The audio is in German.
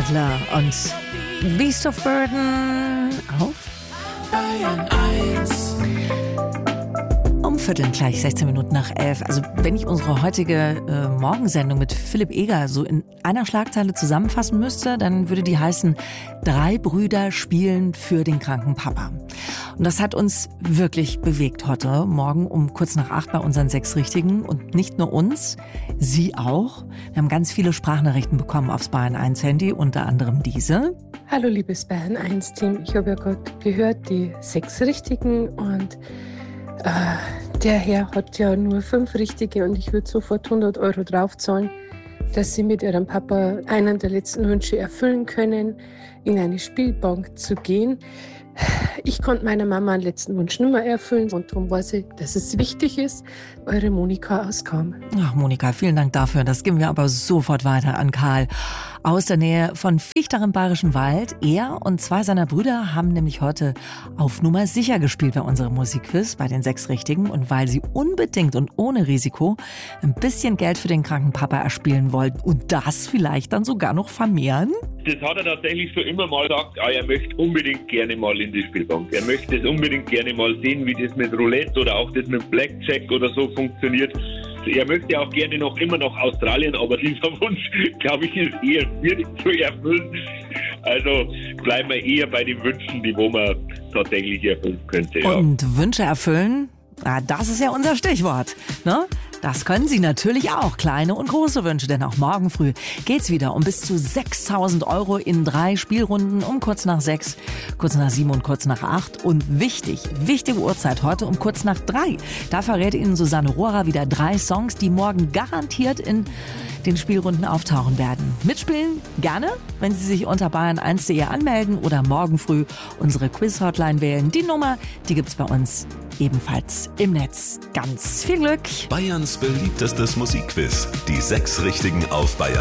Adler und Beast of Burden auf Bayern 1. um Viertel gleich 16 Minuten nach 11. Also wenn ich unsere heutige Morgensendung mit Philipp Eger so in einer Schlagzeile zusammenfassen müsste, dann würde die heißen: 3 Brüder spielen für den kranken Papa. Und das hat uns wirklich bewegt heute Morgen um kurz nach 8 bei unseren 6 Richtigen. Und nicht nur uns, Sie auch. Wir haben ganz viele Sprachnachrichten bekommen aufs Bayern 1 Handy, unter anderem diese. Hallo liebes Bayern 1 Team, ich habe ja gerade gehört, die 6 Richtigen und der Herr hat ja nur 5 Richtige und ich würde sofort 100 Euro draufzahlen, dass Sie mit Ihrem Papa einen der letzten Wünsche erfüllen können, in eine Spielbank zu gehen. Ich konnte meiner Mama einen letzten Wunsch nicht mehr erfüllen und darum weiß ich, dass es wichtig ist, eure Monika aus Cham. Ach Monika, vielen Dank dafür. Das geben wir aber sofort weiter an Karl aus der Nähe von Viechtach im Bayerischen Wald. Er und 2 seiner Brüder haben nämlich heute auf Nummer sicher gespielt bei unserem Musikquiz, bei den 6 Richtigen. Und weil sie unbedingt und ohne Risiko ein bisschen Geld für den kranken Papa erspielen wollten und das vielleicht dann sogar noch vermehren. Das hat er tatsächlich schon immer mal gesagt, er möchte unbedingt gerne mal in die Spielbank. Er möchte es unbedingt gerne mal sehen, wie das mit Roulette oder auch das mit Blackjack oder so funktioniert. Er möchte auch gerne immer nach Australien, aber dieser Wunsch, glaube ich, ist eher schwierig zu erfüllen. Also bleiben wir eher bei den Wünschen, die wo man tatsächlich erfüllen könnte. Ja. Und Wünsche erfüllen, das ist ja unser Stichwort, ne? Das können Sie natürlich auch, kleine und große Wünsche, denn auch morgen früh geht's wieder um bis zu 6.000 Euro in 3 Spielrunden um kurz nach 6, kurz nach 7 und kurz nach 8. Und wichtige Uhrzeit heute um kurz nach 3. Da verrät Ihnen Susanne Rohrer wieder 3 Songs, die morgen garantiert in den Spielrunden auftauchen werden. Mitspielen gerne, wenn Sie sich unter bayern1.de anmelden oder morgen früh unsere Quiz-Hotline wählen. Die Nummer, die gibt's bei uns ebenfalls im Netz. Ganz viel Glück! Bayerns beliebtestes Musikquiz. Die 6 Richtigen auf Bayern